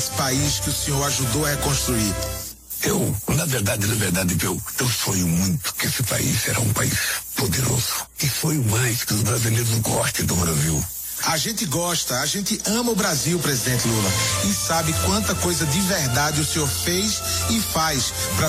país que o senhor ajudou a reconstruir? Na verdade, eu sonho muito que esse país será um país poderoso. E sonho mais que os brasileiros gostem do Brasil. A gente gosta, a gente ama o Brasil, presidente Lula, e sabe quanta coisa de verdade o senhor fez e faz para